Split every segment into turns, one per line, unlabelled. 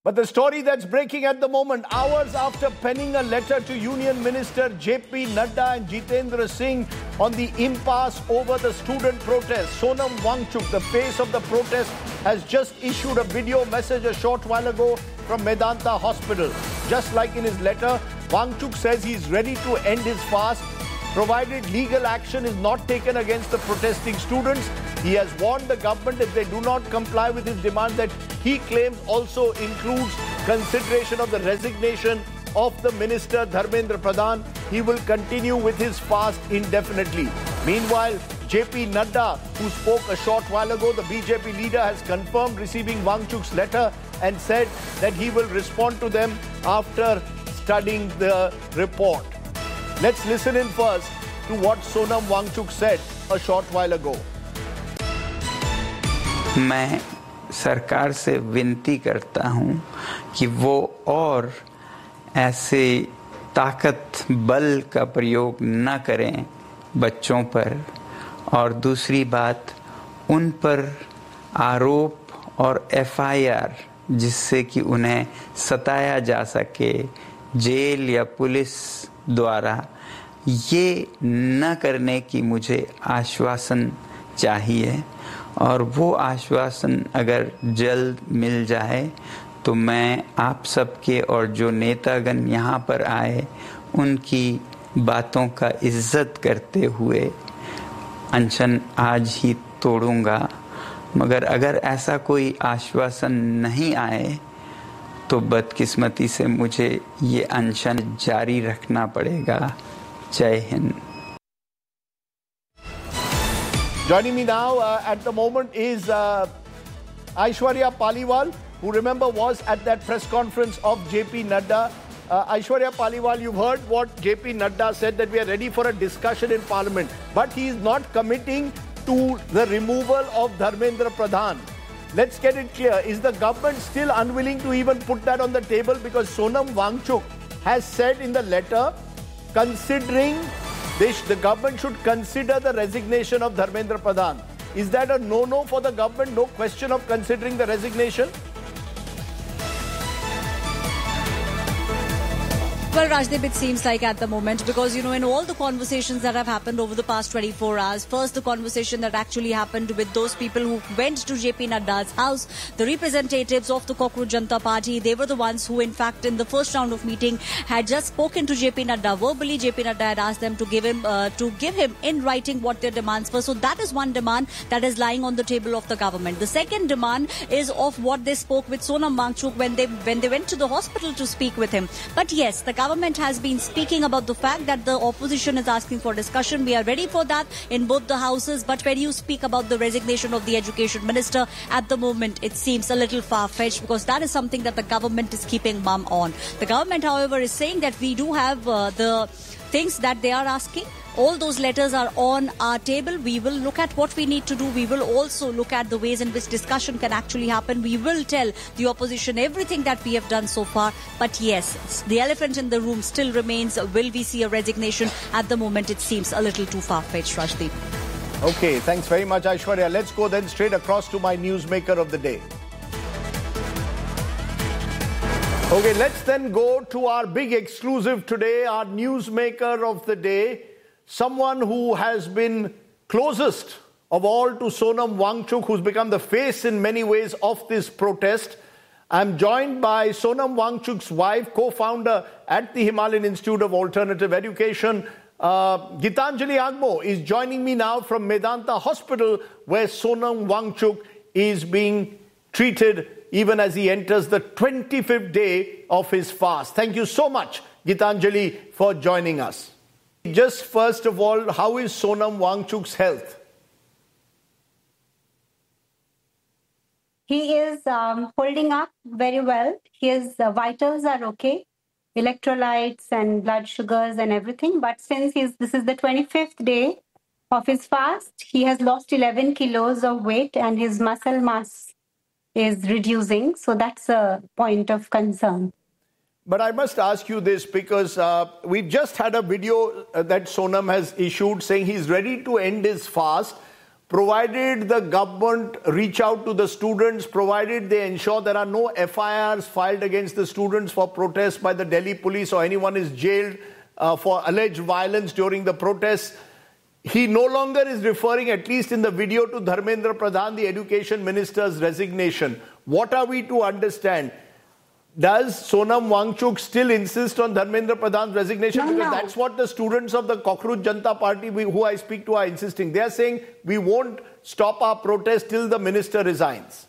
But the story that's breaking at the moment, hours after penning a letter to Union Minister JP Nadda and Jitendra Singh on the impasse over the student protest, Sonam Wangchuk, the face of the protest, has just issued a video message a short while ago from Medanta Hospital. Just like in his letter, Wangchuk says he's ready to end his fast, provided legal action is not taken against the protesting students. He has warned the government if they do not comply with his demand that he claims also includes consideration of the resignation of the minister Dharmendra Pradhan. He will continue with his fast indefinitely. Meanwhile, JP Nadda, who spoke a short while ago, the BJP leader, has confirmed receiving Wangchuk's letter and said that he will respond to them after studying the report. Let's listen in first to what Sonam Wangchuk said a short while ago.
मैं सरकार से विनती करता हूं कि वो और ऐसे ताकत बल का प्रयोग न करें बच्चों पर, और दूसरी बात उन पर आरोप और एफआईआर जिससे कि उन्हें सताया जा सके जेल या पुलिस द्वारा, ये न करने की मुझे आश्वासन चाहिए। और वो आश्वासन अगर जल्द मिल जाए तो मैं आप सबके और जो नेतागण यहाँ पर आए उनकी बातों का इज्जत करते हुए अनशन आज ही तोड़ूंगा। मगर अगर ऐसा कोई आश्वासन नहीं आए तो बदकिस्मती से मुझे ये अनशन जारी रखना पड़ेगा। जय Hind.
Joining me now at the moment is Aishwarya Paliwal, who remember was at that press conference of JP Nadda. Aishwarya Paliwal, you've heard what JP Nadda said, that we are ready for a discussion in Parliament. But he is not committing to the removal of Dharmendra Pradhan. Let's get it clear. Is the government still unwilling to even put that on the table? Because Sonam Wangchuk has said in the letter, considering the government should consider the resignation of Dharmendra Pradhan. Is that a no-no for the government? No question of considering the resignation?
Well, Rajdeep, it seems like at the moment, because, you know, in all the conversations that have happened over the past 24 hours, first the conversation that actually happened with those people who went to JP Nadda's house, the representatives of the Cockroach Janata Party, they were the ones who, in fact, in the first round of meeting, had just spoken to JP Nadda verbally. JP Nadda had asked them to give him in writing what their demands were. So that is one demand that is lying on the table of the government. The second demand is of what they spoke with Sonam Wangchuk when they went to the hospital to speak with him. But yes, the government has been speaking about the fact that the opposition is asking for discussion. We are ready for that in both the houses. But when you speak about the resignation of the education minister, at the moment it seems a little far-fetched, because that is something that the government is keeping mum on. The government, however, is saying that we do have the things that they are asking. All those letters are on our table. We will look at what we need to do. We will also look at the ways in which discussion can actually happen. We will tell the opposition everything that we have done so far. But yes, the elephant in the room still remains. Will we see a resignation? At the moment, it seems a little too far-fetched, Rajdeep.
Okay, thanks very much, Aishwarya. Let's go then straight across to my newsmaker of the day. Okay, let's then go to our big exclusive today, our newsmaker of the day. Someone who has been closest of all to Sonam Wangchuk, who's become the face in many ways of this protest. I'm joined by Sonam Wangchuk's wife, co-founder at the Himalayan Institute of Alternative Education. Gitanjali Agmo is joining me now from Medanta Hospital, where Sonam Wangchuk is being treated even as he enters the 25th day of his fast. Thank you so much, Gitanjali, for joining us. Just first of all, how is Sonam Wangchuk's health?
He is holding up very well. His vitals are okay, electrolytes and blood sugars and everything. But since this is the 25th day of his fast, he has lost 11 kilos of weight and his muscle mass is reducing. So that's a point of concern.
But I must ask you this, because we've just had a video that Sonam has issued saying he's ready to end his fast, provided the government reach out to the students, provided they ensure there are no FIRs filed against the students for protests by the Delhi police or anyone is jailed for alleged violence during the protests. He no longer is referring, at least in the video, to Dharmendra Pradhan, the education minister's resignation. What are we to understand? Does Sonam Wangchuk still insist on Dharmendra Pradhan's resignation?
No,
because
no.
that's what the students of the Cockroach Janata Party who I speak to are insisting. They are saying we won't stop our protest till the minister resigns.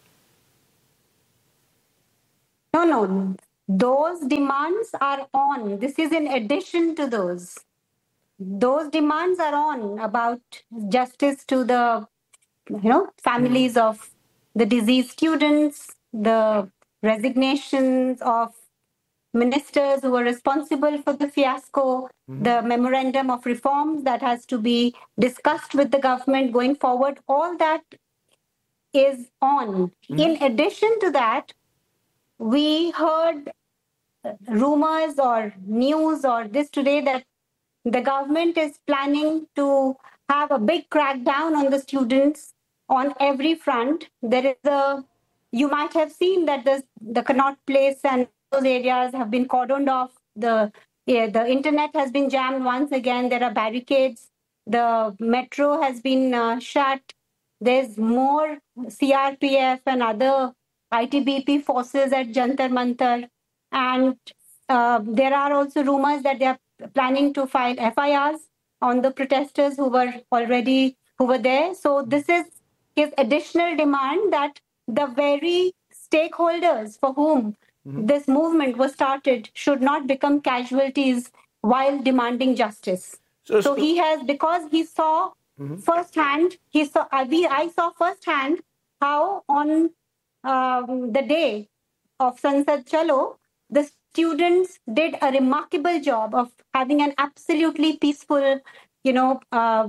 No. Those demands are on. This is in addition to those. Those demands are on about justice to the families of the deceased students, the resignations of ministers who were responsible for the fiasco, the memorandum of reforms that has to be discussed with the government going forward. All that is on. In addition to that, we heard rumors or news or this today that the government is planning to have a big crackdown on the students on every front. You might have seen that the Connaught Place and those areas have been cordoned off. The internet has been jammed once again. There are barricades. The metro has been shut. There's more CRPF and other ITBP forces at Jantar Mantar. And there are also rumors that they are planning to file FIRs on the protesters who were there. So this is his additional demand that the very stakeholders for whom this movement was started should not become casualties while demanding justice. So he has, because he saw firsthand, I saw firsthand how on the day of Sansad Chalo, the students did a remarkable job of having an absolutely peaceful, the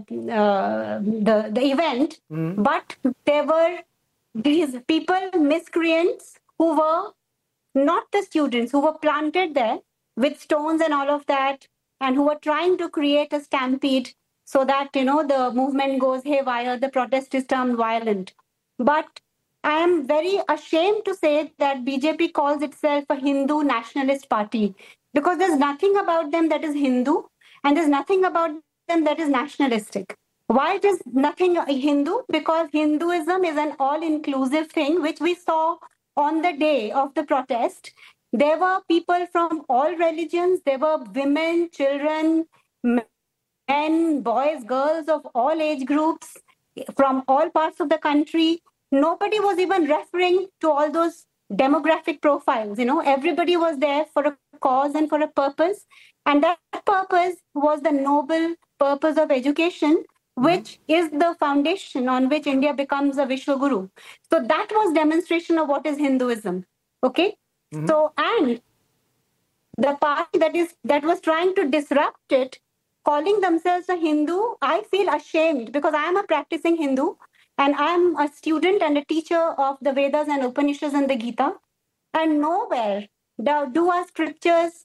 event. But there were these people, miscreants, who were not the students, who were planted there with stones and all of that, and who were trying to create a stampede so that, the movement goes haywire, the protest is turned violent. But I am very ashamed to say that BJP calls itself a Hindu nationalist party because there's nothing about them that is Hindu and there's nothing about them that is nationalistic. Why it is nothing Hindu? Because Hinduism is an all-inclusive thing, which we saw on the day of the protest. There were people from all religions. There were women, children, men, boys, girls of all age groups from all parts of the country. Nobody was even referring to all those demographic profiles. Everybody was there for a cause and for a purpose. And that purpose was the noble purpose of education, which is the foundation on which India becomes a Vishwaguru. So that was demonstration of what is Hinduism. Okay? So, and the party that was trying to disrupt it, calling themselves a Hindu, I feel ashamed because I am a practicing Hindu. And I'm a student and a teacher of the Vedas and Upanishads and the Gita. And nowhere do our scriptures,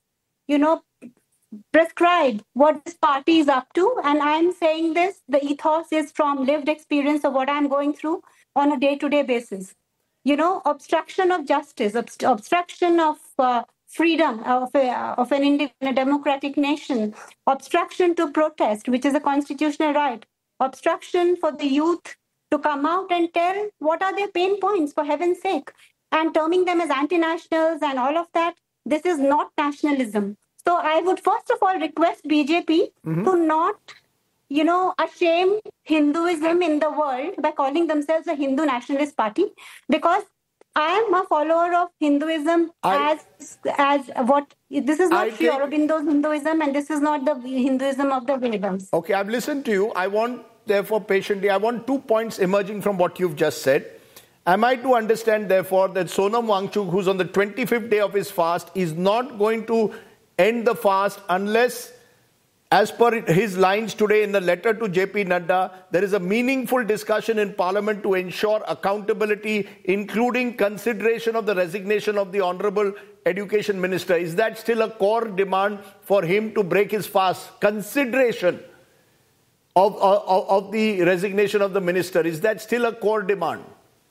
prescribe what this party is up to. And I'm saying this, the ethos is from lived experience of what I'm going through on a day-to-day basis. Obstruction of justice, obstruction of freedom of an Indian, a democratic nation, obstruction to protest, which is a constitutional right, obstruction for the youth to come out and tell what are their pain points, for heaven's sake, and terming them as anti-nationals and all of that. This is not nationalism. So I would first of all request BJP to not, ashame Hinduism in the world by calling themselves a Hindu nationalist party, because I am a follower of Hinduism as what, this is not Sri Aurobindo's Hinduism and this is not the Hinduism of the Vedas.
Okay, I've listened to you. Therefore, patiently, I want 2 points emerging from what you've just said. Am I to understand, therefore, that Sonam Wangchuk, who's on the 25th day of his fast, is not going to end the fast unless, as per his lines today in the letter to JP Nadda, there is a meaningful discussion in Parliament to ensure accountability, including consideration of the resignation of the Honourable Education Minister? Is that still a core demand for him to break his fast? Consideration. of the resignation of the minister? Is that still a core demand?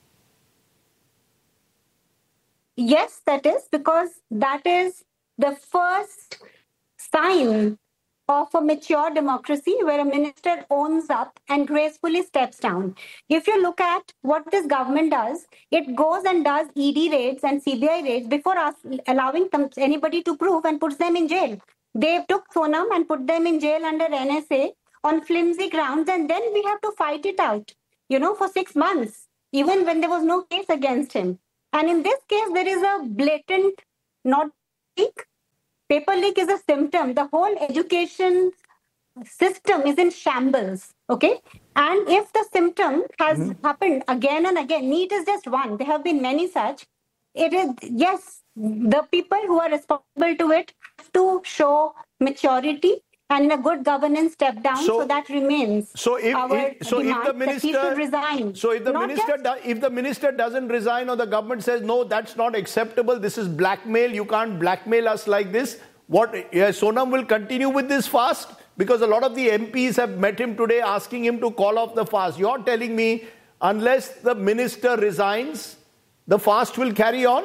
Yes, that is, because that is the first sign of a mature democracy where a minister owns up and gracefully steps down. If you look at what this government does, it goes and does ED raids and CBI raids before allowing anybody to prove and puts them in jail. They took Sonam and put them in jail under NSA on flimsy grounds, and then we have to fight it out, for 6 months, even when there was no case against him. And in this case, there is a blatant not leak. Paper leak is a symptom. The whole education system is in shambles, okay? And if the symptom has happened again and again, NEET is just one. There have been many such. It is, yes, the people who are responsible to it have to show maturity and a good governance step down, so that remains.
If the minister
resign.
So if the minister doesn't resign, or the government says no, that's not acceptable, this is blackmail, you can't blackmail us like this, Sonam will continue with this fast? Because a lot of the MPs have met him today asking him to call off the fast. You're telling me unless the minister resigns, the fast will carry on?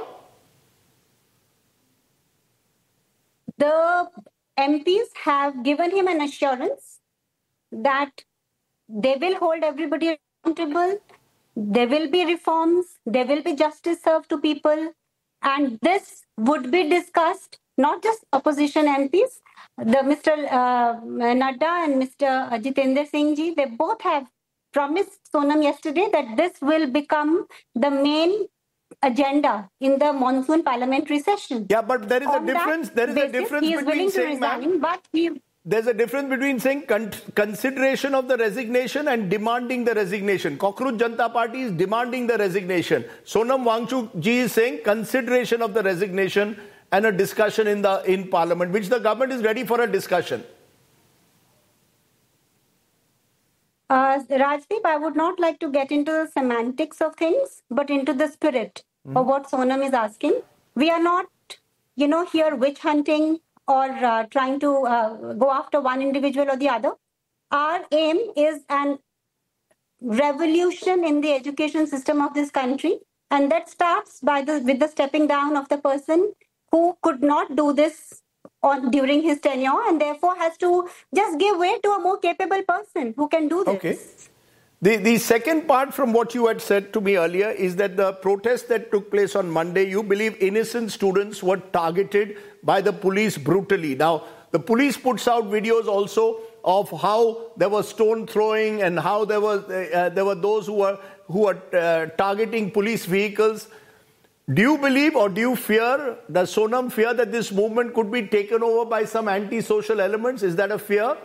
The MPs have given him an assurance that they will hold everybody accountable, there will be reforms, there will be justice served to people, and this would be discussed, not just opposition MPs. Mr. Nadda and Mr. Jitendra Singh ji, they both have promised Sonam yesterday that this will become the main agenda in the monsoon parliamentary session.
Yeah, but there is a difference. There is a difference between saying, there's a difference between saying consideration of the resignation and demanding the resignation. Cockroach Janata Party is demanding the resignation. Sonam Wangchuk ji is saying consideration of the resignation and a discussion in parliament, which the government is ready for a discussion.
Rajdeep, I would not like to get into the semantics of things, but into the spirit of what Sonam is asking. We are not, here witch hunting or trying to go after one individual or the other. Our aim is an revolution in the education system of this country, and that starts with the stepping down of the person who could not do this during his tenure, and therefore has to just give way to a more capable person who can do this.
Okay. The second part from what you had said to me earlier is that the protest that took place on Monday, you believe innocent students were targeted by the police brutally. Now, the police puts out videos also of how there was stone throwing and how there were those who were targeting police vehicles. Do you believe, or do you fear, does Sonam fear that this movement could be taken over by some anti-social elements? Is that a fear?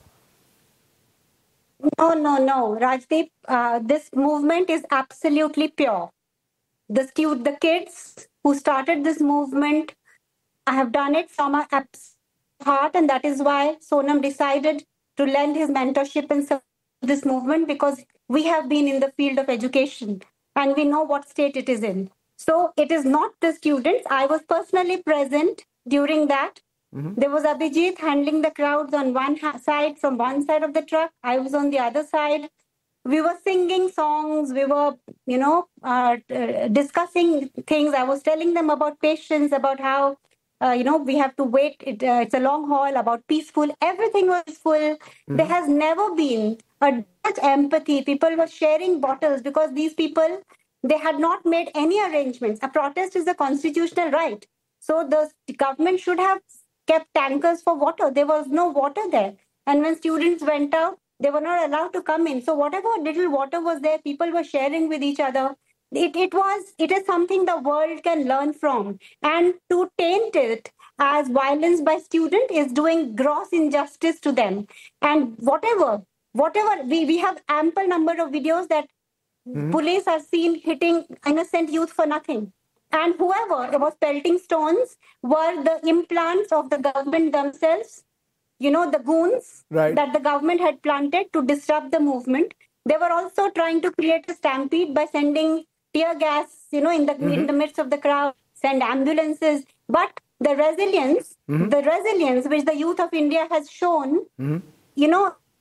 No, Rajdeep. This movement is absolutely pure. The kids who started this movement have done it from our heart, and that is why Sonam decided to lend his mentorship and support this movement, because we have been in the field of education and we know what state it is in. So it is not the students. I was personally present during that. There was Abhijit handling the crowds on one side, from one side of the truck. I was on the other side. We were singing songs. We were, discussing things. I was telling them about patience, about how, we have to wait. It's a long haul, about peaceful. Everything was full. There has never been such empathy. People were sharing bottles because these people, they had not made any arrangements. A protest is a constitutional right. So the government should have kept tankers for water. There was no water there. And when students went out, they were not allowed to come in. So whatever little water was there, people were sharing with each other. It is something the world can learn from. And to taint it as violence by student is doing gross injustice to them. And whatever, we have ample number of videos that police are seen hitting innocent youth for nothing. And whoever was pelting stones were the implants of the government themselves, the goons that the government had planted to disrupt the movement. They were also trying to create a stampede by sending tear gas, in the midst of the crowd, send ambulances. But the resilience which the youth of India has shown,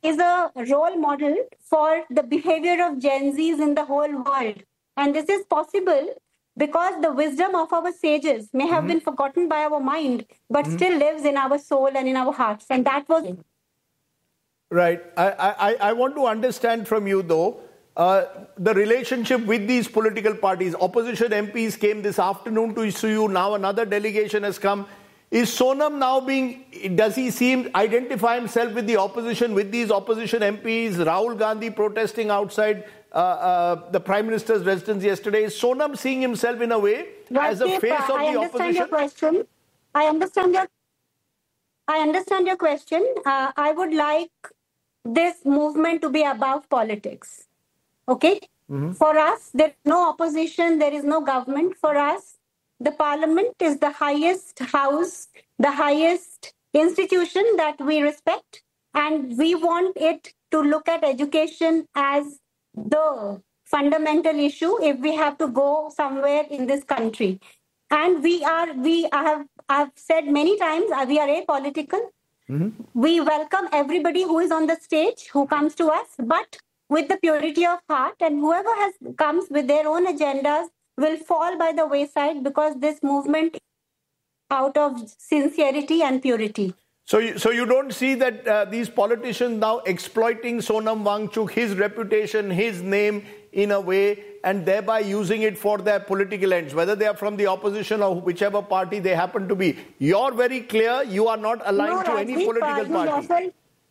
is a role model for the behavior of Gen Zs in the whole world. And this is possible because the wisdom of our sages may have been forgotten by our mind, but still lives in our soul and in our hearts. And that was it.
Right. I want to understand from you, though, the relationship with these political parties. Opposition MPs came this afternoon to you. Now another delegation has come. Is Sonam now does he identify himself with the opposition, with these opposition MPs? Rahul Gandhi protesting outside the Prime Minister's residence yesterday. Is Sonam seeing himself in a way as a face of the opposition?
I understand your question. I understand your question. I would like this movement to be above politics. Okay? For us, there is no opposition, there is no government. For us, the parliament is the highest house, the highest institution that we respect. And we want it to look at education as the fundamental issue if we have to go somewhere in this country. And I've said many times, we are apolitical. We welcome everybody who is on the stage, who comes to us, but with the purity of heart, and whoever comes with their own agendas will fall by the wayside, because this movement is out of sincerity and purity.
So you don't see that these politicians now exploiting Sonam Wangchuk, his reputation, his name in a way, and thereby using it for their political ends, whether they are from the opposition or whichever party they happen to be. You're very clear, you are not aligned to any political party.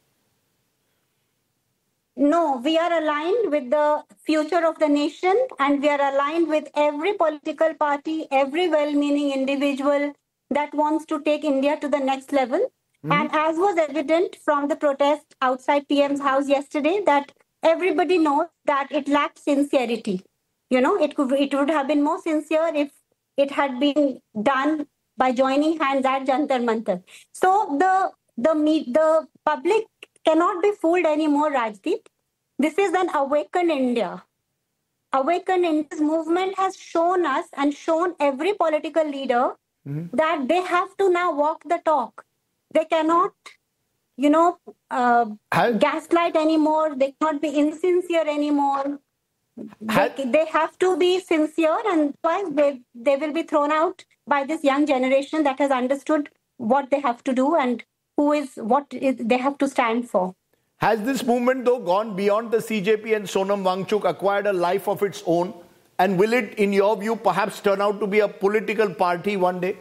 No, we are aligned with the future of the nation, and we are aligned with every political party, every well-meaning individual that wants to take India to the next level. And as was evident from the protest outside PM's house yesterday, that everybody knows that it lacked sincerity. You know, it would have been more sincere if it had been done by joining hands at Jantar Mantar. So the public cannot be fooled anymore, Rajdeep. This is an awakened India. Awakened India's movement has shown us and shown every political leader that they have to now walk the talk. They cannot, gaslight anymore. They cannot be insincere anymore. They have to be sincere, and otherwise they will be thrown out by this young generation that has understood what they have to do and what they have to stand for.
Has this movement, though, gone beyond the CJP and Sonam Wangchuk, acquired a life of its own? And will it, in your view, perhaps turn out to be a political party one day?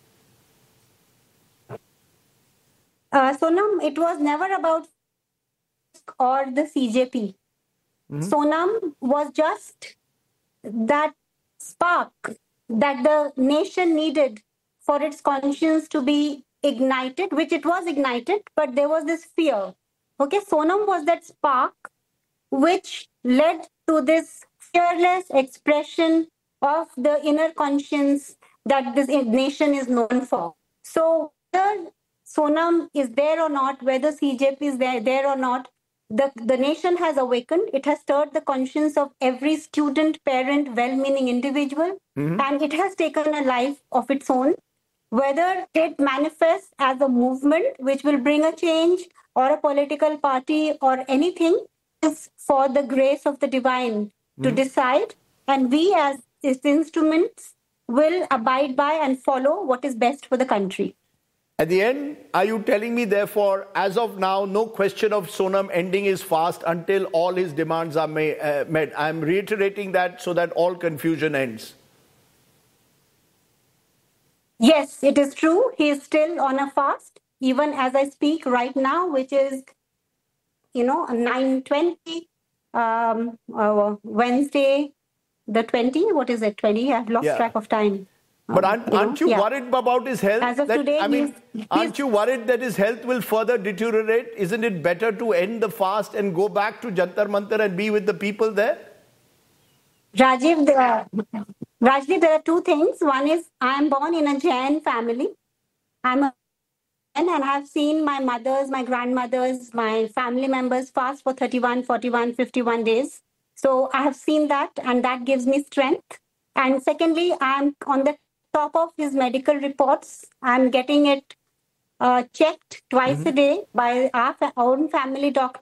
Sonam, it was never about or the CJP. Sonam was just that spark that the nation needed for its conscience to be ignited, which it was ignited, but there was this fear. Okay, Sonam was that spark which led to this fearless expression of the inner conscience that this nation is known for. So whether Sonam is there or not, whether CJP is there or not, the nation has awakened. It has stirred the conscience of every student, parent, well-meaning individual, and it has taken a life of its own. Whether it manifests as a movement which will bring a change, or a political party, or anything, is for the grace of the divine to decide. And we as its instruments will abide by and follow what is best for the country.
At the end, are you telling me, therefore, as of now, no question of Sonam ending his fast until all his demands are met? I'm reiterating that so that all confusion ends.
Yes, it is true. He is still on a fast, even as I speak right now, which is, 9:20, Wednesday, the 20, what is it, 20? I've lost track of time.
But aren't you worried about his health?
As of today,
aren't you worried that his health will further deteriorate? Isn't it better to end the fast and go back to Jantar Mantar and be with the people there?
Rajiv, there are two things. One is, I am born in a Jain family. I'm a Jain, and I've seen my mothers, my grandmothers, my family members fast for 31, 41, 51 days. So I have seen that, and that gives me strength. And secondly, I'm on the top of his medical reports. I'm getting it checked twice a day by our own family doctor.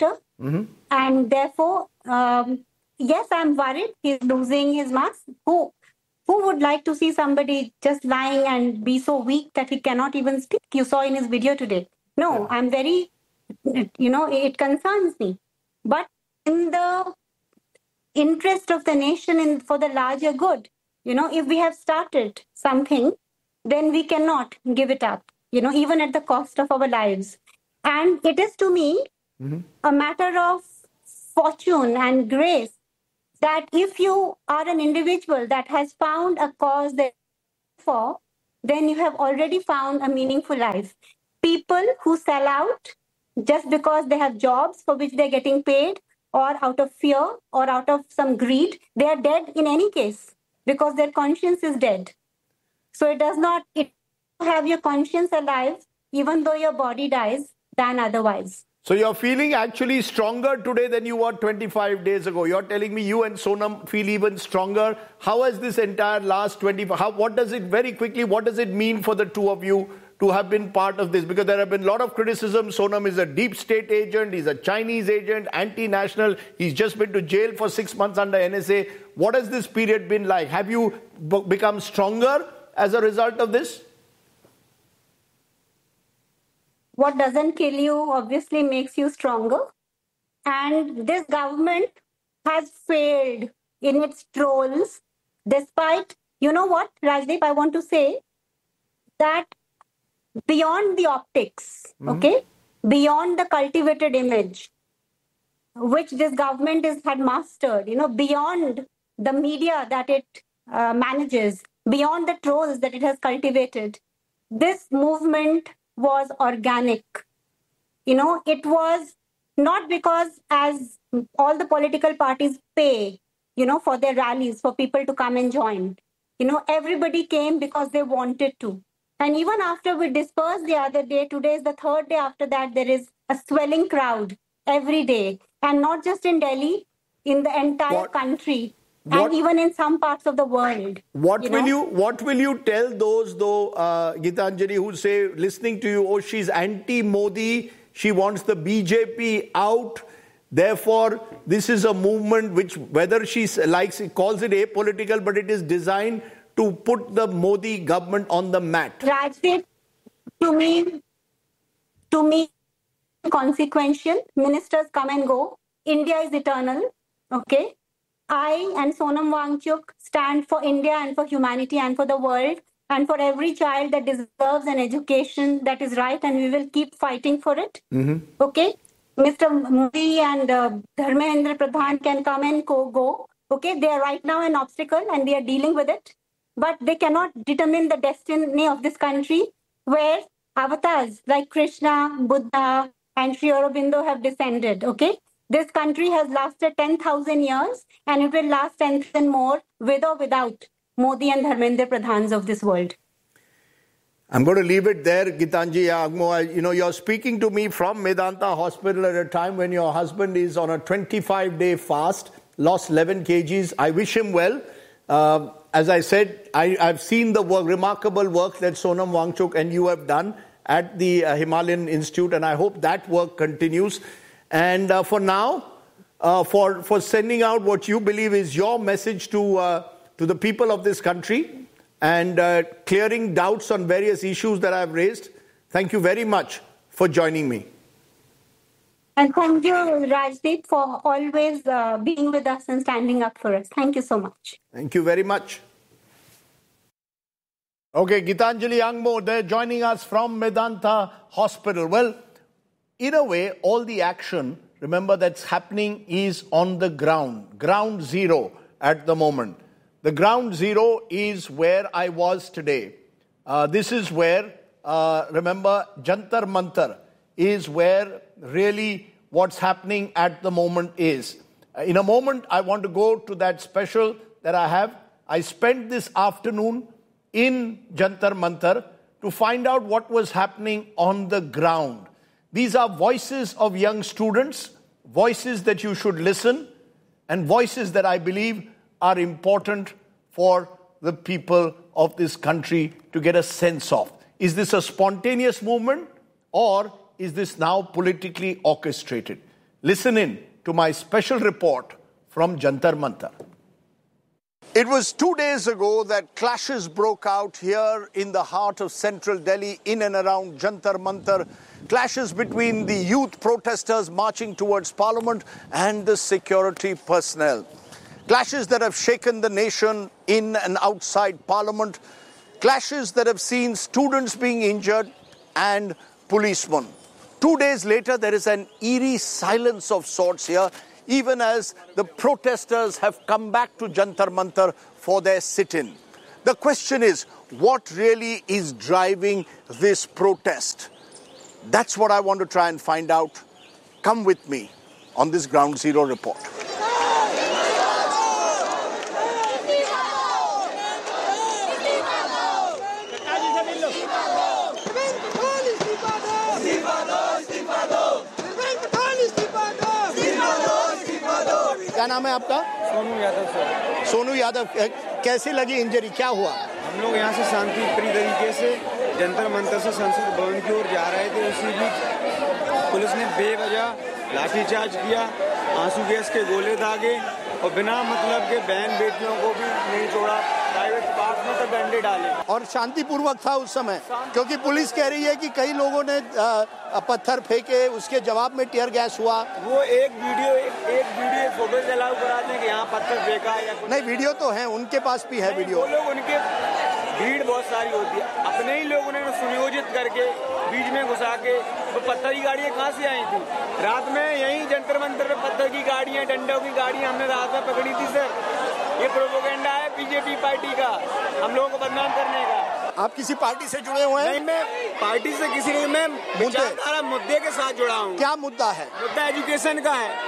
And therefore, yes, I'm worried he's losing his mask. Who would like to see somebody just lying and be so weak that he cannot even speak? You saw in his video today. No, I'm very, it concerns me. But in the interest of the nation and for the larger good, if we have started something, then we cannot give it up, even at the cost of our lives. And it is to me a matter of fortune and grace that if you are an individual that has found a cause that for, then you have already found a meaningful life. People who sell out just because they have jobs for which they're getting paid, or out of fear or out of some greed, they are dead in any case because their conscience is dead. So it have your conscience alive even though your body dies than otherwise.
So you're feeling actually stronger today than you were 25 days ago. You're telling me you and Sonam feel even stronger. How has this entire last 25, what does it mean for the two of you to have been part of this? Because there have been a lot of criticism. Sonam is a deep state agent. He's a Chinese agent, anti-national. He's just been to jail for 6 months under NSA. What has this period been like? Have you become stronger as a result of this?
What doesn't kill you obviously makes you stronger. And this government has failed in its trolls, despite, you know what, Rajdeep, I want to say that beyond the optics, beyond the cultivated image, which this government had mastered, beyond the media that it manages, beyond the trolls that it has cultivated, this movement was organic. It was not because as all the political parties pay, for their rallies, for people to come and join. Everybody came because they wanted to. And even after we dispersed the other day, today is the third day after that, there is a swelling crowd every day. And not just in Delhi, in the entire country. And even in some parts of the world.
What will you tell those, though, Gitanjali, who say, listening to you, she's anti-Modi, she wants the BJP out, therefore, this is a movement which, whether she calls it apolitical, but it is designed to put the Modi government on the mat.
Rajdeep, to me, consequential. Ministers come and go. India is eternal. Okay? I and Sonam Wangchuk stand for India and for humanity and for the world and for every child that deserves an education that is right, and we will keep fighting for it. Okay? Mr. Modi and Dharmendra Pradhan can come and go. Okay? They are right now an obstacle and they are dealing with it. But they cannot determine the destiny of this country where avatars like Krishna, Buddha, and Sri Aurobindo have descended. Okay? This country has lasted 10,000 years and it will last 10,000 more with or without Modi and Dharmendra Pradhans of this world.
I'm going to leave it there, Gitanjali Angmo. You're speaking to me from Medanta Hospital at a time when your husband is on a 25-day fast, lost 11 kgs. I wish him well. As I said, I've seen the remarkable work that Sonam Wangchuk and you have done at the Himalayan Institute, and I hope that work continues. And for now, for sending out what you believe is your message to the people of this country and clearing doubts on various issues that I've raised. Thank you very much for joining me.
And thank you, Rajdeep, for always being with us and standing up for us. Thank you so much.
Thank you very much. Okay, Gitanjali Angmo, they're joining us from Medanta Hospital. Well, in a way, all the action, remember, that's happening is on the ground zero at the moment. The ground zero is where I was today. This is where, remember, Jantar Mantar is where really what's happening at the moment is. In a moment, I want to go to that special that I have. I spent this afternoon in Jantar Mantar to find out what was happening on the ground. These are voices of young students, voices that you should listen, and voices that I believe are important for the people of this country to get a sense of. Is this a spontaneous movement, or is this now politically orchestrated? Listen in to my special report from Jantar Mantar. It was 2 days ago that clashes broke out here in the heart of central Delhi, in and around Jantar Mantar. Clashes between the youth protesters marching towards Parliament and the security personnel. Clashes that have shaken the nation in and outside Parliament. Clashes that have seen students being injured and policemen. 2 days later, there is an eerie silence of sorts here, even as the protesters have come back to Jantar Mantar for their sit-in. The question is, what really is driving this protest? That's what I want to try and find out. Come with me on this Ground Zero report. क्या नाम है आपका?
Sonu Yadav sir.
Sonu Yadav, कैसी लगी injury, क्या हुआ?
हम लोग यहाँ से शांतिप्रिय तरीके से जंतर मंतर से संसद भवन की ओर जा रहे थे। उसी बीच पुलिस ने बेवजह लाठीचार्ज किया, आंसू गैस के गोले दागे और बिना मतलब के बहन बेटियों को भी नहीं छोड़ा, प्राइवेट पार्क में तक डंडे डाले।
और शांतिपूर्वक था उस समय, क्योंकि पुलिस कह रही है कि कई लोगों ने पत्थर फेंके, उसके जवाब में टीयर गैस हुआ।
वो एक वीडियो फोटो चलाओ कराते हैं कि यहाँ पत्थर फेंका या
नहीं, वीडियो तो है, उनके पास भी है वीडियो।
वो लोग, उनके भीड़ बहुत सारी होती है, अपने ही लोगों ने सुनियोजित करके बीच में घुसा के वो पत्थर की गाड़ियाँ कहाँ से आई थी? रात में यही जंतर मंतर पे पत्थर की गाड़ियाँ, डंडों की गाड़ियाँ हमने रात में पकड़ी थी सर। ये प्रोपेगेंडा है बीजेपी पार्टी का, हम लोगों को बदनाम करने का।
आप किसी पार्टी से जुड़े हुए हैं?
नहीं, मैं पार्टी से किसी नहीं, मैं विचारधारा मुद्दे के साथ जुड़ा हूँ।
क्या मुद्दा है?
मुद्दा एजुकेशन का है।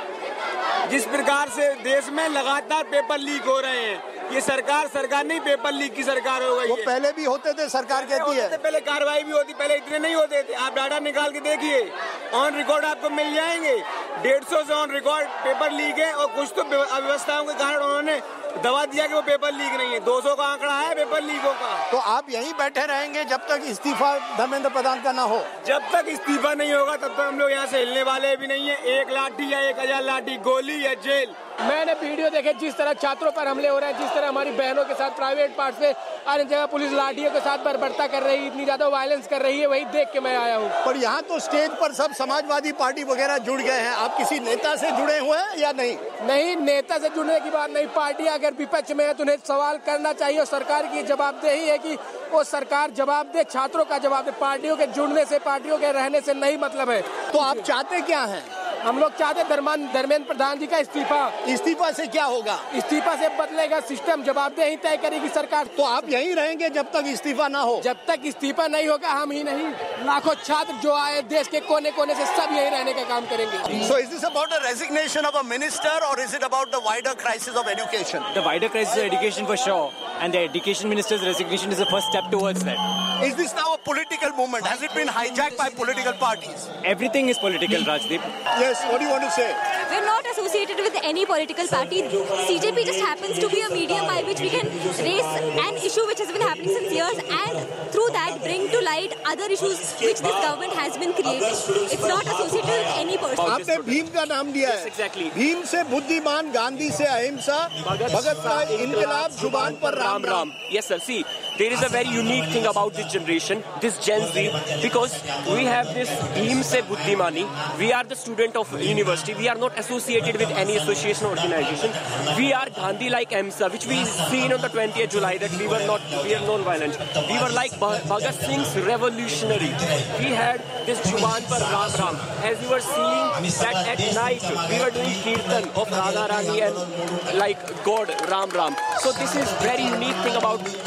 जिस प्रकार से देश में लगातार पेपर लीक हो रहे हैं, ये सरकार नहीं, पेपर लीक की सरकार हो गई है।
वो पहले भी होते थे, सरकार कहती है।
पहले कार्रवाई भी होती, पहले इतने नहीं होते थे। आप डाटा निकाल के देखिए, ऑन रिकॉर्ड आपको मिल जाएंगे। 150 से ऑन रिकॉर्ड पेपर लीक है और कुछ तो अव्यवस्थाओं के कारण उन्होंने दवा दिया कि वो पेपर लीक नहीं है। 200 का आंकड़ा है पेपर लीकों का।
तो आप यहीं बैठे रहेंगे जब तक इस्तीफा धर्मेंद्र प्रधान का ना हो?
जब तक इस्तीफा नहीं होगा तब तक हम लोग यहाँ से हिलने वाले भी नहीं है। 1 लाठी या 1000 लाठी, गोली या जेल।
मैंने वीडियो देखे जिस तरह छात्रों पर हमले हो रहे हैं, जिस तरह हमारी बहनों के साथ प्राइवेट पार्ट से अन्य जगह पुलिस लाठियों के साथ बर्बरता कर रही है, इतनी ज्यादा वायलेंस कर रही है, वही देख के मैं आया हूँ।
पर यहाँ तो स्टेज पर सब समाजवादी पार्टी वगैरह जुड़ गए हैं, आप किसी नेता से जुड़े हुए हैं या नहीं?
नहीं, नेता से जुड़ने की बात नहीं। पार्टी अगर विपक्ष में है तो उन्हें सवाल करना चाहिए और सरकार की जवाबदेही है कि वो सरकार जवाब दे, छात्रों का जवाब दे। पार्टियों के जुड़ने से, पार्टियों के रहने से नहीं मतलब है।
तो आप चाहते क्या हैं?
हम लोग चाहते धर्मेंद्र प्रधान जी का इस्तीफा।
इस्तीफा से क्या होगा?
इस्तीफा से बदलेगा सिस्टम, जवाबदेही तय करेगी सरकार।
तो आप यहीं रहेंगे जब तक इस्तीफा ना हो?
जब तक इस्तीफा नहीं होगा हम ही नहीं, लाखों छात्र जो आए देश के कोने कोने से, सब यहीं रहने का काम करेंगे।
So is this about a resignation of a minister or is it about the wider crisis of education?
The wider crisis of education for sure, and the education minister's resignation is the first step towards that.
Is this now a political movement? Has it been hijacked by political parties?
Everything is political, Rajdeep.
Yes, what do you want to say?
We're not associated with any political party. CJP just happens to be a medium by which we can raise an issue which has been happening since years and through that bring to light other issues which this government has been creating. It's not associated with any person.
आपने भीम का नाम दिया है।
Exactly.
Bhim से बुद्धिमान, गांधी से अहिंसा, भगत का इनकलाब, जुबान पर Ram Ram.
Yes, sir. See, there is a very unique thing about this generation, this Gen Z, because we have this Bhim se Buddhimani. We are the student of university. We are not associated with any association or organization. We are Gandhi-like AMSA, which we seen on the 20th July that we are non-violent. We were like Bhagat Singh's revolutionary. We had this Juban par Ram Ram. As you were seeing that at night, we were doing Kirtan of Radha Rani and like God Ram Ram. So this is very unique thing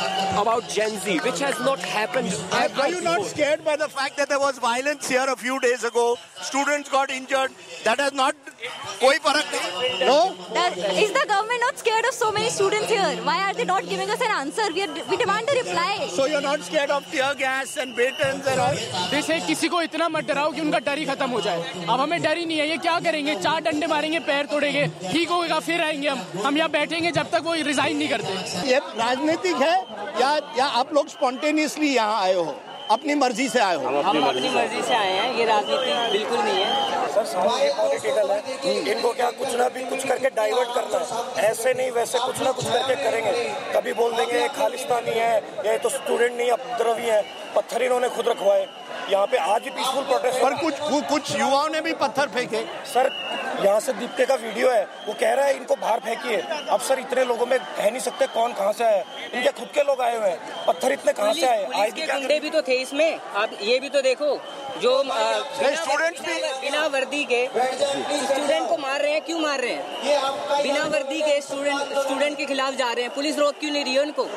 about Gen Z, which has not happened ever
Are you not
before.
scared by the fact that there was violence here a few days ago? Students got injured. That has not कोई फर्क नहीं? No?
Is the government not scared of so many students here? Why are they not giving us an answer? We demand a reply.
So you're not scared of tear gas and batons and all?
जैसे किसी को इतना मत डराओ कि उनका डर ही खत्म हो जाए। अब हमें डर ही नहीं है, ये क्या करेंगे? 4 डंडे मारेंगे, पैर तोड़ेंगे, ठीक होगा, फिर आएंगे हम यहाँ बैठेंगे जब तक वो रिजाइन नहीं करते।
ये राजनीतिक है या आप लोग स्पॉन्टेनियसली यहाँ आए हो? अपनी मर्जी से आए हो?
हम अपनी मर्जी से आए हैं, ये राजनीति बिल्कुल नहीं है
सर। समाज ये पॉलिटिकल है, इनको क्या कुछ ना भी कुछ करके डाइवर्ट करना है, ऐसे नहीं वैसे कुछ ना कुछ करके करेंगे। कभी बोल देंगे ये खालिस्तानी है, ये तो स्टूडेंट नहीं उपद्रवी है, पत्थर इन्होंने खुद रखवाए यहाँ पे। आज ही पीसफुल प्रोटेस्ट
पर कुछ युवाओं ने भी पत्थर फेंके
सर। यहाँ से दीप्ते का वीडियो है, वो कह रहा है इनको बाहर फेंकिए। अब सर इतने लोगों में कह नहीं सकते कौन कहाँ से आया, इनके खुद के लोग आए हुए हैं, पत्थर इतने कहाँ से आए?
पुलिस के गुंडे भी तो थे इसमें, आप ये भी तो देखो, जो
स्टूडेंट्स भी
बिना वर्दी के स्टूडेंट को मार रहे हैं। क्यों मार रहे हैं? बिना वर्दी के स्टूडेंट के खिलाफ जा रहे हैं, पुलिस रोक क्यों नहीं रही है उनको?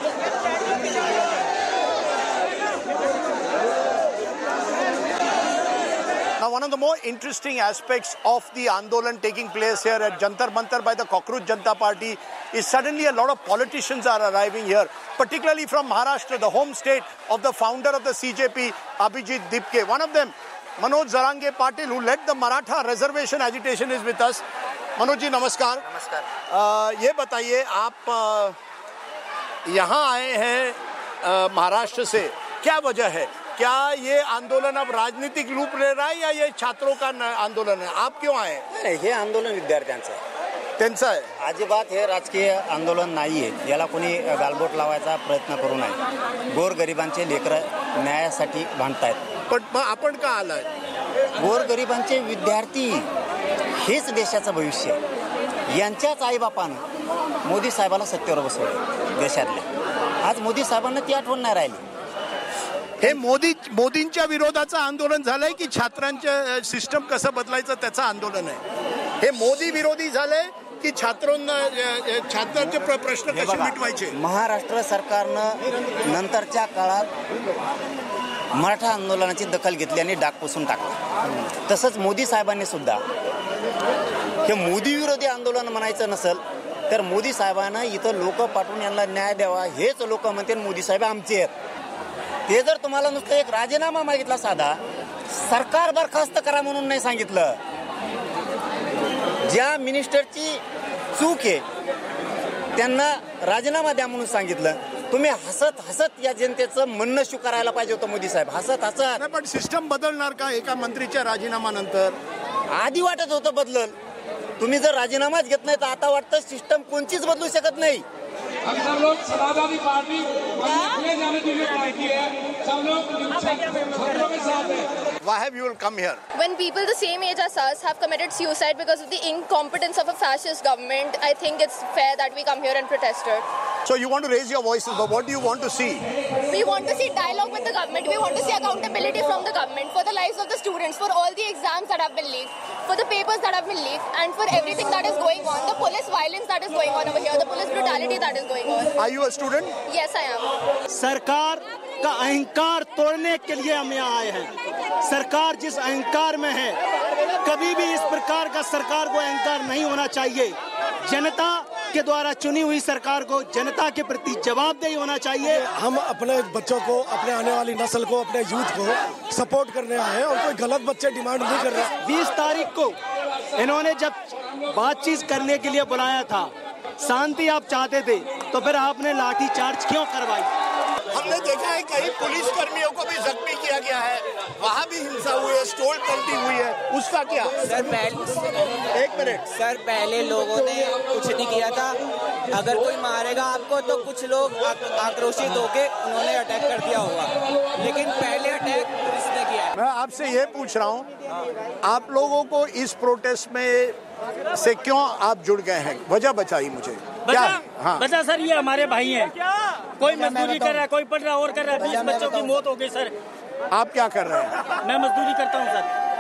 Now, one of the more interesting aspects of the Andolan taking place here at Jantar Mantar by the Cockroach Janata Party is suddenly a lot of politicians are arriving here, particularly from Maharashtra, the home state of the founder of the CJP, Abhijit Dipke. One of them, Manoj Zarange Patil, who led the Maratha reservation agitation, is with us. Manoj ji, namaskar.
नमस्कार।
ये बताइए, आप यहाँ आए हैं महाराष्ट्र से, क्या वजह है? क्या ये आंदोलन अब राजनीतिक रूप ले रहा है या ये छात्रों का आंदोलन है? आप क्यों आए?
नाही, हे आंदोलन विद्यार्थ्यांचं आहे,
त्यांचं आहे।
अजिबात हे राजकीय आंदोलन नाही आहे। याला कोणी गालबोट लावायचा प्रयत्न करू नये। गोरगरिबांचे लेकरं न्यायासाठी भांडतायत।
पण आपण का आलाय?
गोरगरिबांचे विद्यार्थी हेच देशाचं भविष्य आहे। यांच्याच आईबापानं मोदी साहेबाला सत्तेवर बसवलं देशातल्या। आज मोदी साहेबांना ती आठवण नाही राहिली।
हे मोदींच्या विरोधाचं आंदोलन झालंय की छात्रांच्या सिस्टम कसं बदलायचं त्याचं आंदोलन आहे? हे मोदी विरोधी झालंय की छात्रांचे प्रश्न कसे मिटवायचे?
महाराष्ट्र सरकारनं नंतरच्या काळात मराठा आंदोलनाची दखल घेतली आणि डाग पुसून टाकला। तसंच मोदी साहेबांनी सुद्धा हे मोदी विरोधी आंदोलन म्हणायचं नसेल तर मोदी साहेबांना इथं लोक पाठवून यांना न्याय द्यावा, हेच लोक म्हणते मोदी साहेब आमचे आहेत। ते जर तुम्हाला नुसतं एक राजीनामा मागितला साधा, सरकार बरखास्त करा म्हणून नाही सांगितलं, ज्या मिनिस्टरची चूक आहे त्यांना राजीनामा द्या म्हणून सांगितलं, तुम्ही हसत हसत या जनतेचं म्हणणं स्वीकारायला पाहिजे होतं मोदी साहेब, हसत हसत।
पण सिस्टम बदलणार का एका मंत्रीच्या राजीनामानंतर?
आधी वाटत होतं बदलल, तुम्ही जर राजीनामाच घेत नाही तर आता वाटतं सिस्टम कोणतीच बदलू शकत नाही।
सब लोग समाजवादी पार्टी जाने के लिए ट्राई की है, सब लोग छात्रों के साथ है।
Why have you come here?
When people the same age as us have committed suicide because of the incompetence of a fascist government, I think it's fair that we come here and protest it.
So you want to raise your voices, but what do you want to see?
We want to see dialogue with the government. We want to see accountability from the government for the lives of the students, for all the exams that have been leaked, for the papers that have been leaked, and for everything that is going on, the police violence that is going on over here, the police brutality that is going on.
Are you a student?
Yes, I am.
सरकार का अहंकार तोड़ने के लिए हम यहाँ आए हैं। सरकार जिस अहंकार में है, कभी भी इस प्रकार का सरकार को अहंकार नहीं होना चाहिए। जनता के द्वारा चुनी हुई सरकार को जनता के प्रति जवाबदेही होना चाहिए।
हम अपने बच्चों को, अपने आने वाली नस्ल को, अपने यूथ को सपोर्ट करने आए हैं और कोई गलत बच्चे डिमांड नहीं कर रहे।
20 तारीख को इन्होंने जब बातचीत करने के लिए बुलाया था, शांति आप चाहते थे, तो फिर आपने लाठी चार्ज क्यों करवाई?
हमने देखा है कई पुलिस कर्मियों को भी जख्मी किया गया है, वहाँ भी हिंसा हुई है, स्टोल पलटी हुई है, उसका क्या?
सर
एक मिनट
सर, पहले लोगों ने कुछ नहीं किया था। अगर कोई मारेगा आपको तो कुछ लोग आक्रोशित होके उन्होंने अटैक कर दिया होगा, लेकिन पहले अटैक पुलिस ने किया है।
मैं आपसे ये पूछ रहा हूँ, आप लोगों को इस प्रोटेस्ट में से क्यों आप जुड़ गए हैं? वजह बताइए मुझे। क्या? हाँ,
बता सर, ये हमारे भाई हैं, कोई मजदूरी कर रहा है, कोई पढ़ रहा और कर रहा है। 20 बच्चों की मौत हो गई सर।
आप क्या कर रहे हैं?
मैं मजदूरी करता हूँ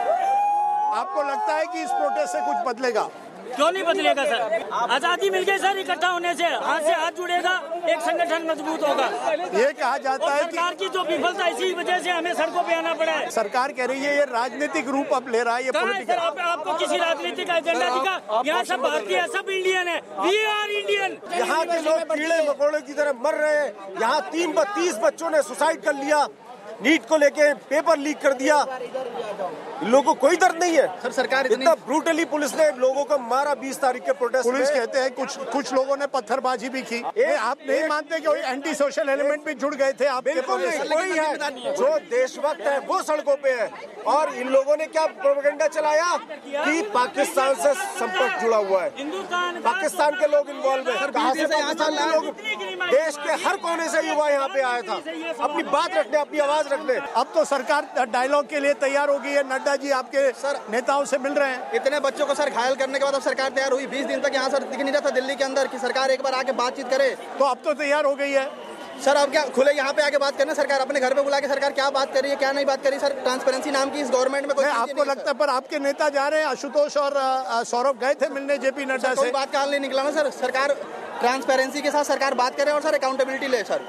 सर।
आपको लगता है कि इस प्रोटेस्ट से कुछ बदलेगा?
क्यों नहीं बदलेगा सर? आजादी मिल गई सर, इकट्ठा होने से हाथ जुड़ेगा, एक संगठन मजबूत होगा।
ये कहा जाता है कि
सरकार की जो विफलता, इसी वजह से हमें सड़कों पे आना पड़ा है।
सरकार कह रही है ये राजनीतिक रूप अब ले रहा है, ये पॉलिटिकल।
आपको किसी राजनीतिक एजेंडा दिखा? यहाँ सब भारतीय, सब इंडियन है। We are Indian.
यहाँ के लोग कीड़े मकोड़े की तरह मर रहे हैं। यहाँ 30 बच्चों ने सुसाइड कर लिया।
नीट को लेके पेपर लीक कर दिया। इन लोगों को कोई दर्द नहीं है।
सर सरकार
इतना ब्रूटली पुलिस ने लोगों को मारा 20 तारीख के प्रोटेस्ट में।
पुलिस कहते हैं कुछ लोगों ने पत्थरबाजी भी की। आप नहीं मानते कि कोई एंटी सोशल एलिमेंट भी जुड़ गए थे? आप
बिल्कुल नहीं, कोई है जो देशभक्त है वो सड़कों पे है। और इन लोगों ने क्या प्रोपेगेंडा चलाया कि पाकिस्तान से संपर्क जुड़ा हुआ है, पाकिस्तान के लोग इन्वॉल्व है। कहाँ से पाकिस्तान के लोग? देश के हर कोने से युवा यहाँ पे आया था अपनी बात रखने, अपनी आवाज रखने।
अब तो सरकार डायलॉग के लिए तैयार हो गई है। नड्डा जी आपके नेताओं से मिल रहे हैं।
इतने बच्चों को सर घायल करने के बाद अब सरकार तैयार हुई। 20 दिन तक यहाँ सर दिख नहीं रहा था दिल्ली के अंदर कि सरकार एक बार आके बातचीत करे।
तो अब तो तैयार हो गई है
सर। अब क्या खुले यहाँ पे आके बात करना? सरकार अपने घर पे बुला के सरकार क्या बात कर रही है, क्या नहीं बात कर रही? सर ट्रांसपेरेंसी नाम की इस गवर्नमेंट में कोई
आपको लगता है? पर आपके नेता जा रहे हैं, आशुतोष और सौरभ गए थे मिलने जेपी नड्डा से।
कोई बात का हाल नहीं निकला ना सर। सरकार ट्रांसपेरेंसी के साथ सरकार बात करे और सर अकाउंटेबिलिटी ले sir.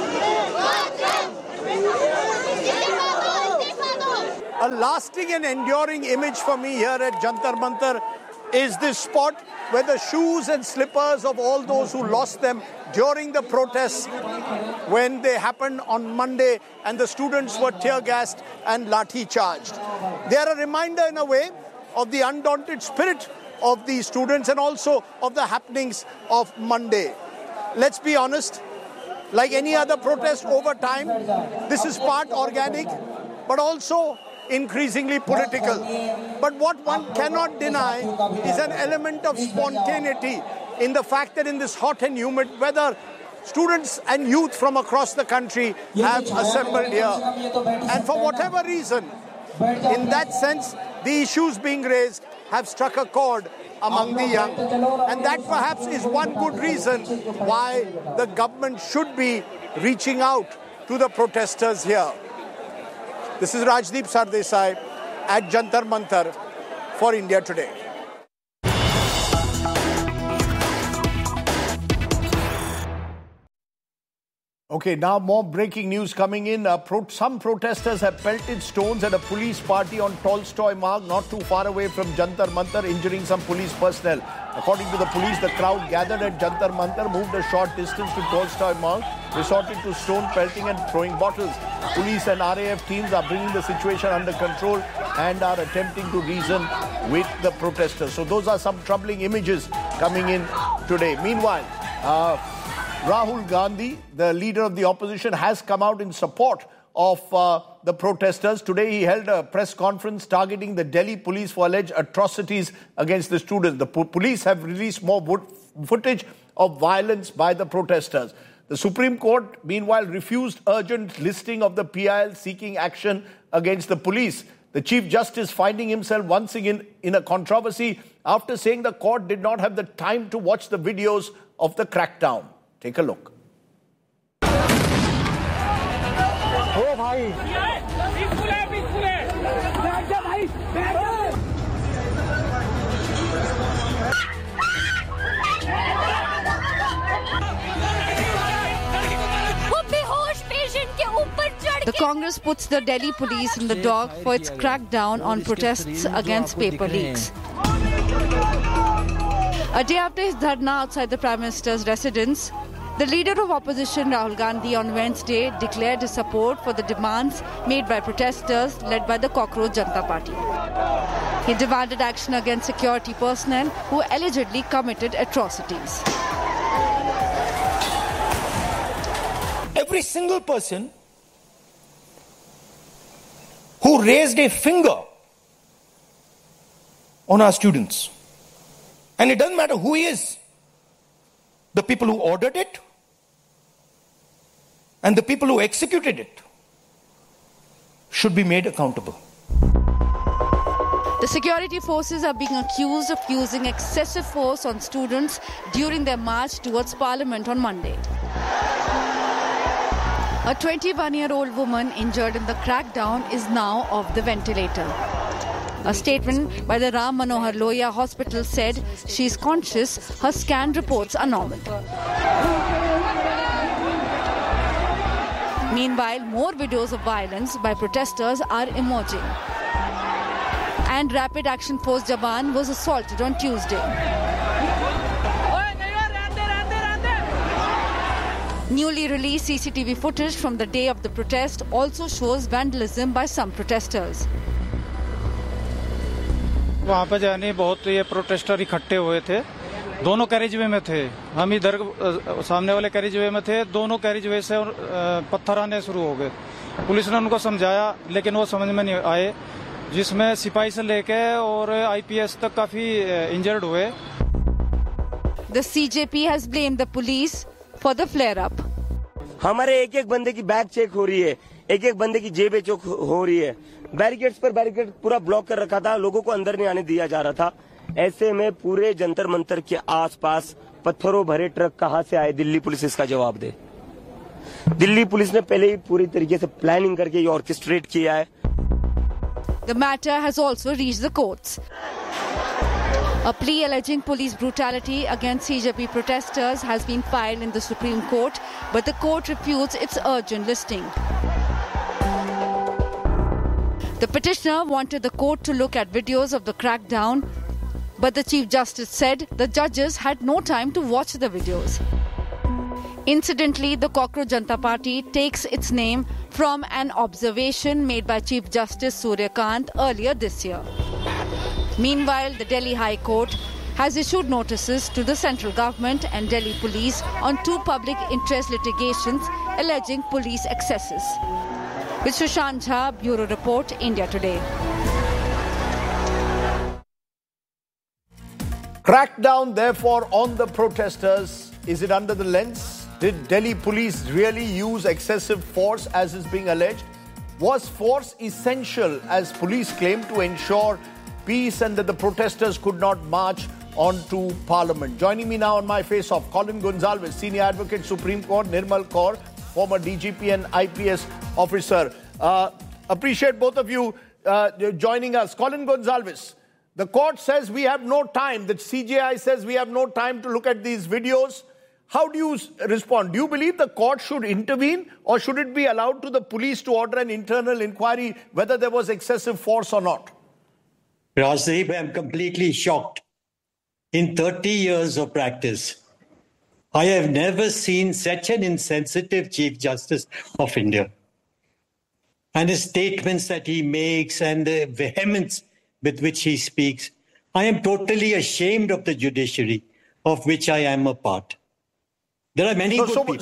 A lasting and enduring image for me here at Jantar Mantar is this spot where the shoes and slippers of all those who lost them during the protests when they happened on Monday and the students were tear-gassed and lathi-charged. They are a reminder in a way of the undaunted spirit of these students and also of the happenings of Monday. Let's be honest, like any other protest over time, this is part organic but also increasingly political. But what one cannot deny is an element of spontaneity in the fact that in this hot and humid weather, students and youth from across the country have assembled here. And for whatever reason, in that sense, the issues being raised have struck a chord among the young. And that perhaps is one good reason why the government should be reaching out to the protesters here. This is Rajdeep Sardesai at Jantar Mantar for India Today. Okay, now more breaking news coming in. Some protesters have pelted stones at a police party on Tolstoy Marg, not too far away from Jantar Mantar, injuring some police personnel. According to the police, the crowd gathered at Jantar Mantar moved a short distance to Tolstoy Marg, resorted to stone pelting and throwing bottles. Police and RAF teams are bringing the situation under control and are attempting to reason with the protesters. So those are some troubling images coming in today. Meanwhile, Rahul Gandhi, the leader of the opposition, has come out in support of the protesters. Today he held a press conference targeting the Delhi police for alleged atrocities against the students. The police have released more footage of violence by the protesters. The Supreme Court, meanwhile, refused urgent listing of the PIL seeking action against the police. The Chief Justice finding himself once again in a controversy after saying the court did not have the time to watch the videos of the crackdown. Take a look.
ओ भाई
The Congress puts the Delhi police in the dock for its crackdown on protests against paper leaks. A day after his dharna outside the Prime Minister's residence, the leader of opposition Rahul Gandhi on Wednesday declared his support for the demands made by protesters led by the Cockroach Janata Party. He demanded action against security personnel who allegedly committed atrocities.
Every single person who raised a finger on our students, and it doesn't matter who he is, the people who ordered it and the people who executed it should be made accountable.
The security forces are being accused of using excessive force on students during their march towards Parliament on Monday. A 21-year-old woman injured in the crackdown is now off the ventilator. A statement by the Ram Manohar Lohia Hospital said she is conscious, her scan reports are normal. Meanwhile, more videos of violence by protesters are emerging. And Rapid Action Force Jawan was assaulted on Tuesday. Newly released CCTV footage from the day of the protest also shows vandalism by some protesters.
वहाँ पे जाने बहुत ये protester इकट्ठे हुए थे, दोनों carriageway में थे, हम इधर सामने वाले कैरिजवे में थे, दोनों कैरिजवे से पत्थर आने शुरू हो गए। पुलिस ने उनको समझाया लेकिन वो समझ में नहीं आए, जिसमें सिपाही से लेके और IPS तक काफी इंजर्ड हुए।
The CJP has blamed the police for the flare-up.
हमारे एक एक बंदे की बैग चेक हो रही है, एक एक बंदे की जेबें चेक हो रही है, बैरिकेड्स पर बैरिकेड पूरा ब्लॉक कर रखा था, लोगों को अंदर नहीं आने दिया जा रहा था। ऐसे में पूरे जंतर मंतर के आसपास पत्थरों भरे ट्रक कहां से आए, दिल्ली पुलिस इसका जवाब दे। दिल्ली पुलिस ने पहले ही पूरी तरीके से प्लानिंग करके ये ऑर्केस्ट्रेट किया है।
The matter has also reached the courts. A plea alleging police brutality against CJP protesters has been filed in the Supreme Court, but the court refutes its urgent listing. The petitioner wanted the court to look at videos of the crackdown, but the Chief Justice said the judges had no time to watch the videos. Incidentally, the Cockroach Janata Party takes its name from an observation made by Chief Justice Surya Kant earlier this year. Meanwhile, the Delhi High Court has issued notices to the central government and Delhi police on two public interest litigations alleging police excesses. With Sushant Jha, Bureau Report, India Today.
Crackdown, therefore, on the protesters. Is it under the lens? Did Delhi police really use excessive force as is being alleged? Was force essential, as police claim, to ensure peace and that the protesters could not march onto Parliament? Joining me now on my face-off, Colin Gonsalves, Senior Advocate, Supreme Court, Nirmal Kaur, former DGP and IPS officer. Appreciate both of you joining us. Colin Gonsalves, the court says we have no time. The CJI says we have no time to look at these videos. How do you respond? Do you believe the court should intervene, or should it be allowed to the police to order an internal inquiry whether there was excessive force or not?
Rajdeep, I'm completely shocked. In 30 years of practice, I have never seen such an insensitive Chief Justice of India. And the statements that he makes and the vehemence with which he speaks, I am totally ashamed of the judiciary of which I am a part. There are many good people.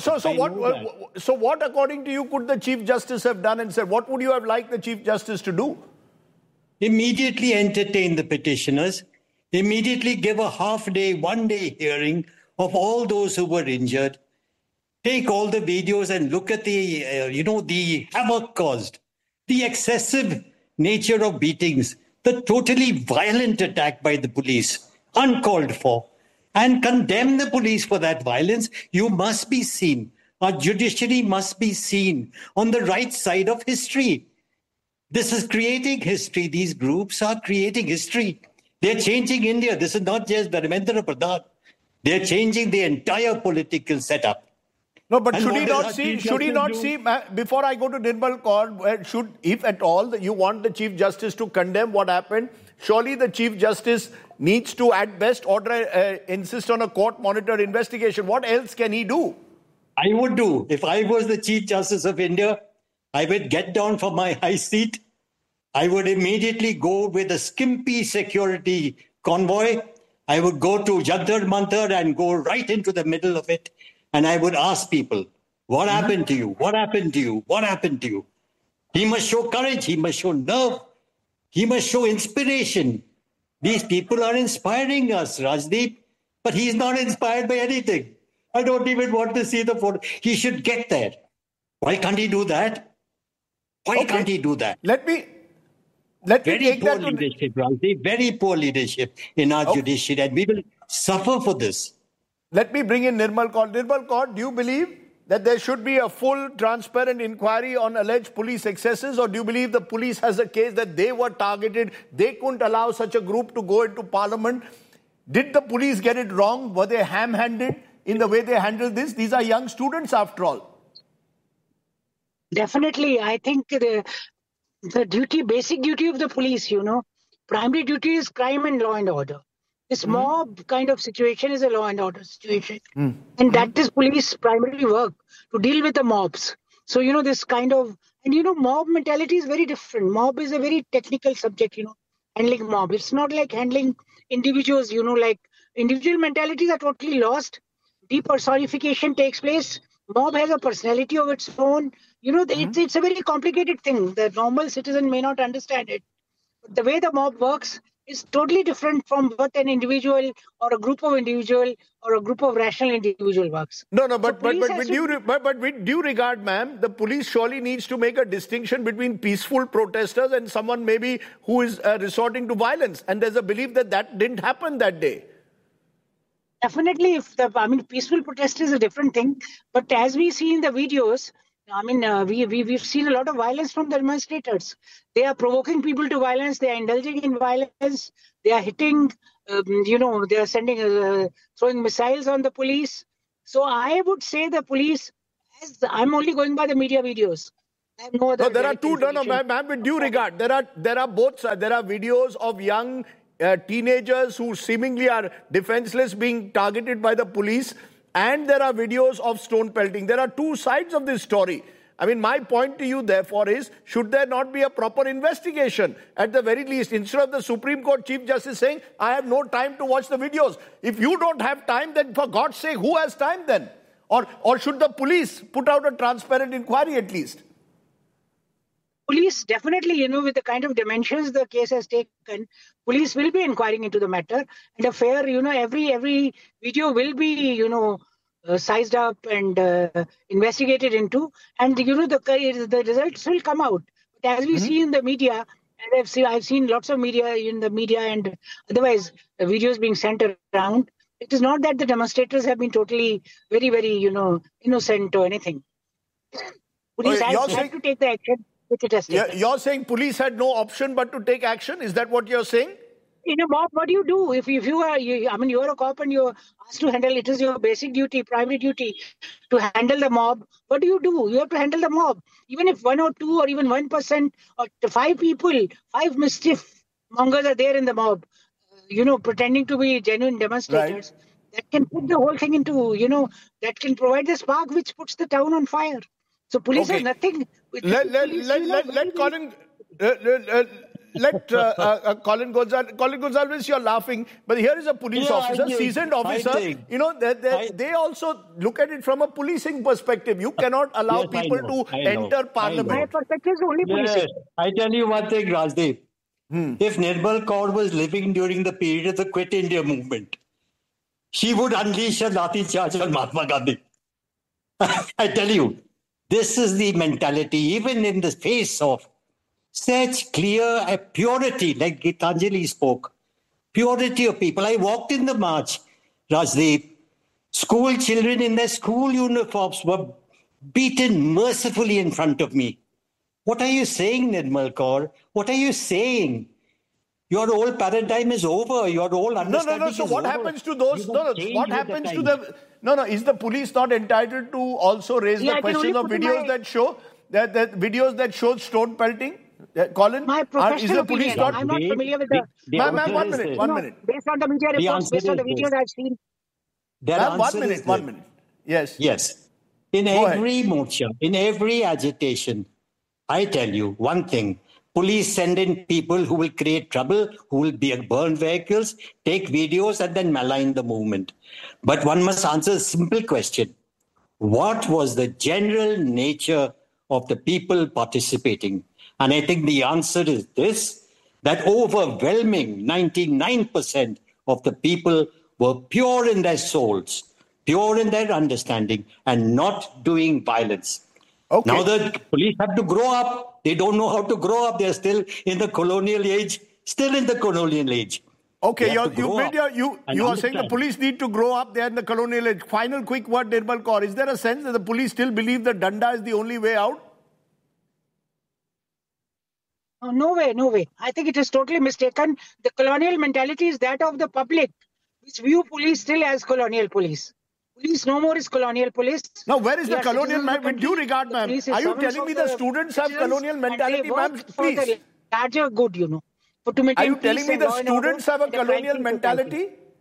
So what, according to you, could the Chief Justice have done and said? What would you have liked the Chief Justice to do?
Immediately entertain the petitioners, immediately give a half-day, one-day hearing of all those who were injured, take all the videos and look at the, the havoc caused, the excessive nature of beatings, the totally violent attack by the police, uncalled for, and condemn the police for that violence. You must be seen. Our judiciary must be seen on the right side of history. This is creating history. These groups are creating history. They're changing India. This is not just Dharmendra Pradhan. They're changing the entire political setup.
No, but should he not see, before I go to Nirmal Kaur, if at all you want the Chief Justice to condemn what happened, surely the Chief Justice needs to, at best, insist on a court-monitored investigation. What else can he do?
I would do. If I was the Chief Justice of India, I would get down from my high seat. I would immediately go with a skimpy security convoy. I would go to Jantar Mantar and go right into the middle of it. And I would ask people, what happened to you? What happened to you? What happened to you? He must show courage. He must show nerve. He must show inspiration. These people are inspiring us, Rajdeep, but he's not inspired by anything. I don't even want to see the photo. He should get there. Why can't he do that? Why can't he do that?
Let me
take poor leadership, Rajdeep. Very poor leadership in our judiciary, and we will suffer for this.
Let me bring in Nirmal Kaur. Nirmal Kaur, do you believe that there should be a full, transparent inquiry on alleged police excesses, or do you believe the police has a case that they were targeted, they couldn't allow such a group to go into Parliament? Did the police get it wrong? Were they ham-handed in the way they handled this? These are young students, after all.
Definitely. I think the basic duty of the police, primary duty is crime and law and order.
This mob kind of situation is a law and order situation. And that is police primarily work, to deal with the mobs. So, this kind of, and mob mentality is very different. Mob is a very technical subject, handling mob. It's not like handling individuals, like individual mentalities are totally lost. Depersonification takes place. Mob has a personality of its own. It's a very complicated thing. The normal citizen may not understand it. But the way the mob works is totally different from what an individual or a group of individual or a group of rational individual works.
But with due regard, ma'am, the police surely needs to make a distinction between peaceful protesters and someone maybe who is resorting to violence. And there's a belief that didn't happen that day.
Definitely, peaceful protest is a different thing. But as we see in the videos, we've seen a lot of violence from the demonstrators. They are provoking people to violence. They are indulging in violence. They are hitting, they are throwing missiles on the police. So I would say the police, I'm only going by the media videos. I have no other.
No, there are two, ma'am, with due regard. There are both, there are videos of young teenagers who seemingly are defenseless being targeted by the police. And there are videos of stone pelting. There are two sides of this story. My point to you, therefore, is should there not be a proper investigation at the very least, instead of the Supreme Court Chief Justice saying, I have no time to watch the videos. If you don't have time, then for God's sake, who has time then? Or should the police put out a transparent inquiry at least?
Police definitely, with the kind of dimensions the case has taken, police will be inquiring into the matter. And a fair, every video will be, sized up and investigated into. And, the results will come out. But as we see in the media, and I've seen lots of media in the media and otherwise videos being sent around, it is not that the demonstrators have been totally very, very, innocent or anything. Police have to take the action.
You're saying police had no option but to take action? Is that what you're saying?
In a mob, what do you do? If you are, you're a cop and you're asked to handle, it is your basic duty, primary duty to handle the mob. What do? You have to handle the mob. Even if 1 or 2 or even 1% or 5 people, 5 mischief mongers are there in the mob, pretending to be genuine demonstrators, that can put the whole thing into, that can provide the spark which puts the town on fire. So police has nothing.
Let Colin Gonzalez, you're laughing, but here is a police officer, seasoned officer. They also look at it from a policing perspective. You cannot allow people to enter parliament.
My perspective is only policing.
I tell you one thing, Rajdeep. If Nirmal Kaur was living during the period of the Quit India movement, she would unleash a Lathi charge on Mahatma Gandhi. I tell you. This is the mentality, even in the face of such clear purity, like Gitanjali spoke, purity of people. I walked in the march, Rajdeep. School children in their school uniforms were beaten mercifully in front of me. What are you saying, Nirmal Kaur? What are you saying? Your old paradigm is over. Your old understanding is over.
So what happens to those? What happens to them? Is the police not entitled to also raise the question of videos that show videos that show stone pelting? Colin,
my professional
is the police
opinion, I'm not familiar with the...
Ma'am, 1 minute, 1 minute.
Based on the media reports, based on the videos I've seen.
Ma'am, 1 minute, 1 minute. Yes.
In every mocha, in every agitation, I tell you one thing. Police send in people who will create trouble, who will burn vehicles, take videos and then malign the movement. But one must answer a simple question. What was the general nature of the people participating? And I think the answer is this, that overwhelming 99% of the people were pure in their souls, pure in their understanding, and not doing violence.
Okay.
Now the police have to grow up. They don't know how to grow up. They're still in the colonial age.
Okay, you are saying the police need to grow up. They're in the colonial age. Final quick word, Nirmal Kaur. Is there a sense that the police still believe that Danda is the only way out?
No way. I think it is totally mistaken. The colonial mentality is that of the public, which view police still as colonial police. Police no more is colonial police.
Now, where is the colonial mentality? With due regard, ma'am, are you telling me the students have colonial mentality, ma'am? Please.
Larger good,
Are you telling me the students have a colonial mentality?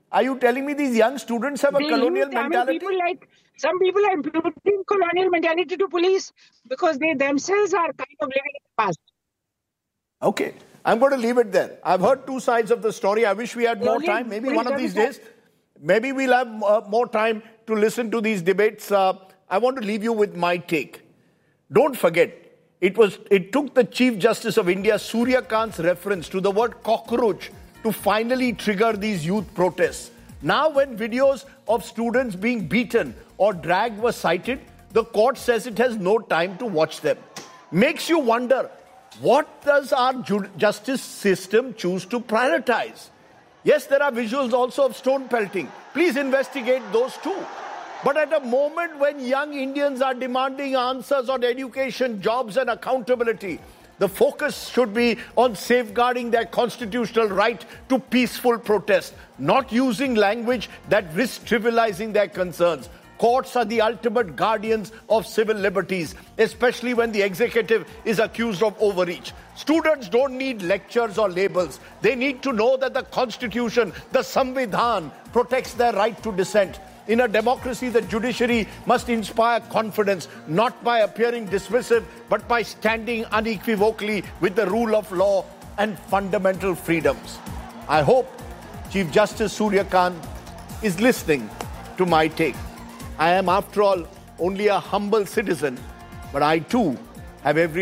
Are you telling me these young students have a colonial mentality?
Some people are imputing colonial mentality to police because they themselves are kind of living in the past.
Okay, I'm going to leave it there. I've heard two sides of the story. I wish we had more time. Maybe one of these days, maybe we'll have more time to listen to these debates. I want to leave you with my take. Don't forget, it took the Chief Justice of India, Surya Kant's reference to the word cockroach to finally trigger these youth protests. Now when videos of students being beaten or dragged were cited, the court says it has no time to watch them. Makes you wonder, what does our justice system choose to prioritize? Yes, there are visuals also of stone pelting. Please investigate those too. But at a moment when young Indians are demanding answers on education, jobs and accountability, the focus should be on safeguarding their constitutional right to peaceful protest, not using language that risks trivializing their concerns. Courts are the ultimate guardians of civil liberties, especially when the executive is accused of overreach. Students don't need lectures or labels. They need to know that the Constitution, the Samvidhan, protects their right to dissent. In a democracy, the judiciary must inspire confidence, not by appearing dismissive, but by standing unequivocally with the rule of law and fundamental freedoms. I hope Chief Justice Surya Kant is listening to my take. I am, after all, only a humble citizen, but I too have every